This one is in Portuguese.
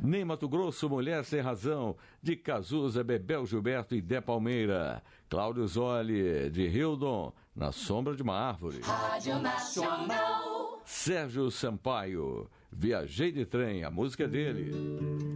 Nem Mato Grosso, Mulher Sem Razão, de Cazuza, Bebel Gilberto e Dé Palmeira. Cláudio Zoli, de Hildon, Na Sombra de uma Árvore. Rádio Nacional. Sérgio Sampaio, Viajei de Trem, a música dele.